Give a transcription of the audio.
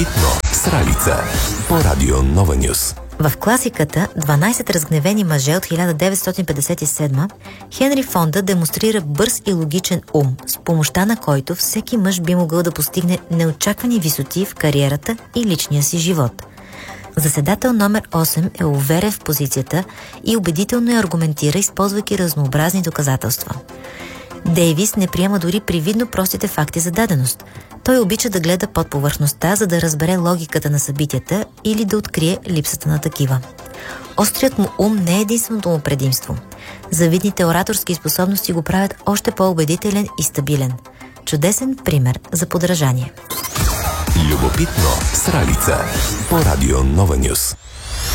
Любопитно с Ралица по Радио Нова Нюс. В класиката «12 разгневени мъже» от 1957 Хенри Фонда демонстрира бърз и логичен ум, с помощта на който всеки мъж би могъл да постигне неочаквани висоти в кариерата и личния си живот. Заседател номер 8 е уверен в позицията и убедително я аргументира, използвайки разнообразни доказателства. Дейвис не приема дори привидно простите факти за даденост. Той обича да гледа под повърхността, за да разбере логиката на събитията или да открие липсата на такива. Острият му ум не е единственото му предимство. Завидните ораторски способности го правят още по-убедителен и стабилен. Чудесен пример за подражание. Любопитно с Ралица по Радио Нова Нюс.